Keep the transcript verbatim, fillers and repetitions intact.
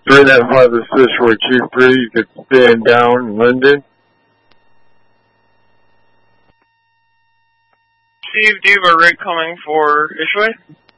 During that harvest fish were chief free, you could stand down Linden. Steve, do you have a rig coming for Ishway?